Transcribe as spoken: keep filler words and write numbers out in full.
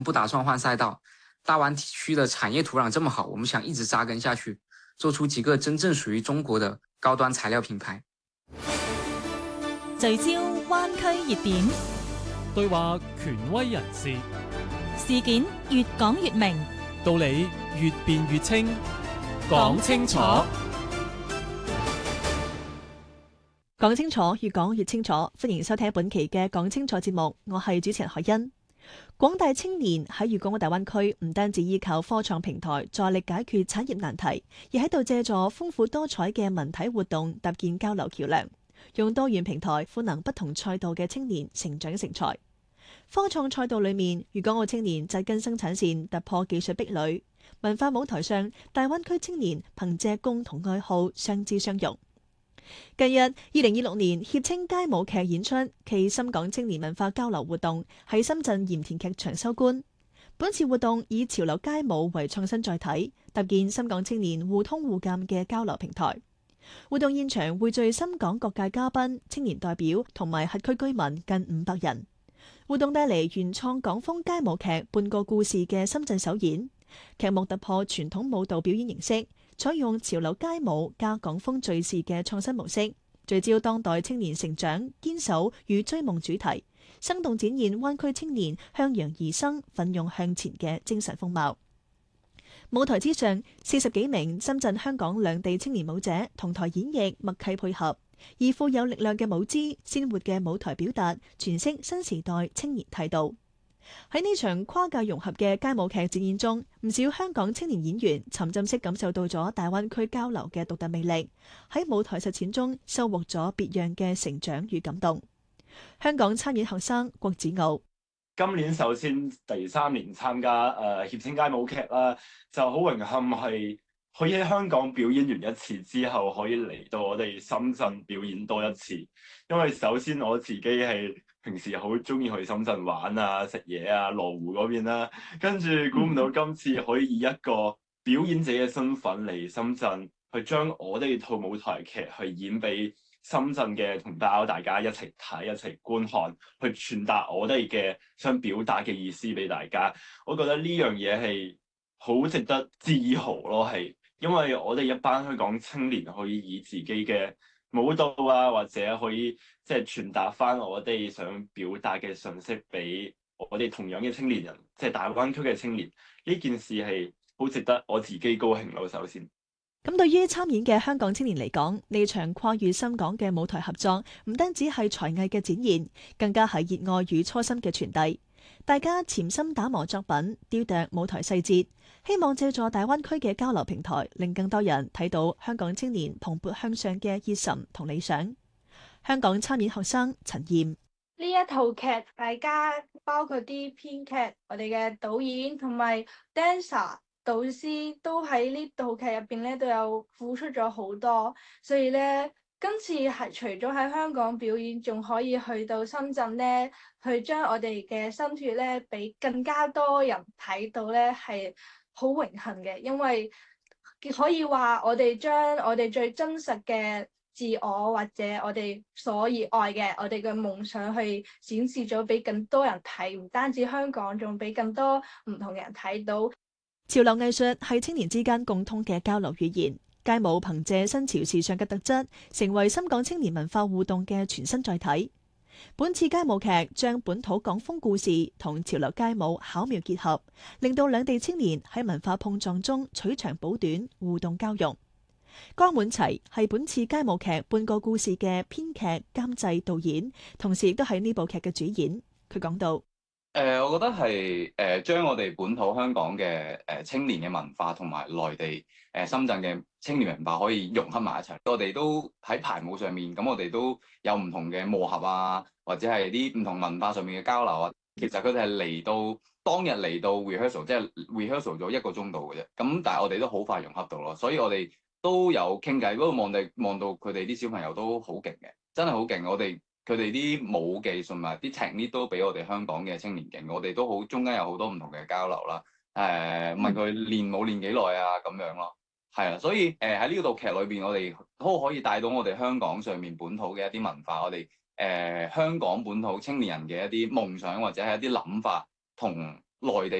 不打算換賽道。大灣區的產業土壤這麼好，我們想一直紮根下去，做出幾個真正屬於中國的高端材料品牌。 聚焦灣區熱點， 對話權威人士， 事件越講越明， 道理越辯越清，講清楚， 講清楚，越講越清楚。歡迎收聽本期嘅講清楚節目，我係主持人海欣。廣大青年喺粵港澳大灣區唔單止依靠科創平台助力解決產業難題，而喺度借助豐富多彩嘅文體活動搭建交流橋樑，用多元平台賦能不同賽道嘅青年成長成才。科創賽道裏面，粵港澳青年紮根生產線，突破技術壁壘；文化舞台上，大灣區青年憑借共同愛好相知相融。近日，二零二六年協青街舞劇演出暨深港青年文化交流活動喺深圳鹽田劇場收官。本次活動以潮流街舞為創新載體，搭建深港青年互通互鑒嘅交流平台。活動現場匯聚深港各界嘉賓、青年代表同埋轄區居民近五百人。活動帶嚟原創港風街舞劇《半個故事》嘅深圳首演，劇目突破傳統舞蹈表演形式，採用潮流街舞加港風敘事嘅創新模式，聚焦當代青年成長、堅守與追夢主題，生動展現灣區青年向陽而生、奮勇向前嘅精神風貌。舞台之上，四十幾名深圳、香港兩地青年舞者同台演繹，默契配合，以富有力量嘅舞姿、鮮活嘅舞台表達，詮釋新時代青年態度。喺呢場跨界融合嘅街舞劇展演中，唔少香港青年演員沉浸式感受到咗大灣區交流嘅獨特魅力，喺舞台實踐中收穫咗別樣嘅成長與感動。香港參演學生郭子傲， 今年首先第三年參加誒協青街舞劇啦，就好榮幸係可以喺香港表演完一次之後，可以嚟到我哋深圳表演多一次。因為首先我自己係平時好中意去深圳玩啊、食嘢啊、羅湖嗰邊啦，跟住估唔到今次可以以一個表演者嘅身份嚟深圳，去將我哋套舞台劇去演俾深圳嘅同胞，大家一齊睇、一齊觀看，去傳達我哋嘅想表達嘅意思俾大家。我覺得呢樣嘢係好值得自豪咯，係因為我哋一班香港青年可以以自己嘅舞蹈啊，或者可以即係傳達翻我哋想表達嘅信息俾我哋同樣嘅青年人，即係大灣區嘅青年。呢件事係好值得我自己高興咯。首先， 咁對於參演嘅香港青年嚟講，呢場跨越深港嘅舞台合作，唔單止係才藝嘅展現，更加係熱愛與初心嘅傳遞。大家潛心打磨作品，雕琢舞台細節，希望借助大灣區嘅交流平台，令更多人睇到香港青年蓬勃向上嘅熱忱同理想。香港參演學生陳燕， 呢一套劇，大家包括啲編劇、我哋嘅導演同埋 dancer 導師都喺呢套劇入邊咧都有付出咗好多，所以咧今次係除咗喺香港表演，仲可以去到深圳咧，去將我哋嘅心血咧俾更加多人睇到咧，係好榮幸嘅，因為可以話我哋將我哋最真實嘅自我或者我哋所熱愛嘅我哋嘅夢想去展示咗俾更多人睇，唔單止香港，仲俾更多唔同嘅人睇到。 潮流藝術係青年之間共通嘅交流語言，街舞憑借新潮時尚嘅特質，成為深港青年文化互動嘅全新載體。本次街舞劇將本土港風故事同潮流街舞巧妙結合，令到兩地青年喺文化碰撞中取長補短，互動交融。江滿齊係本次街舞劇《半個故事》嘅編劇、監製、導演，同時亦都係呢部劇嘅主演。佢講到：誒、 呃，我覺得係誒將我哋本土香港嘅誒、呃、青年嘅文化同埋內地誒、呃、深圳嘅青年文化可以融合埋一齊。我哋都喺排舞上面，咁我哋都有唔同嘅磨合啊，或者係啲唔同文化上面嘅交流啊。其實佢哋係嚟到當日嚟到 rehearsal，即係 rehearsal 咗一個鐘度嘅啫。咁但係我哋都好快融合到咯，所以我哋都有傾偈。不過望地望到佢哋啲小朋友都好勁嘅，真係好勁。我哋佢哋啲舞技同埋啲 technique 都比我哋香港嘅青年勁。我哋都好中間有好多唔同嘅交流啦。誒、呃、問佢練舞練幾耐啊咁樣咯。係啊，所以誒喺呢套劇裏邊，我哋都可以帶到我哋香港上面本土嘅一啲文化，我哋誒、呃、香港本土青年人嘅一啲夢想或者係一啲諗法，同內地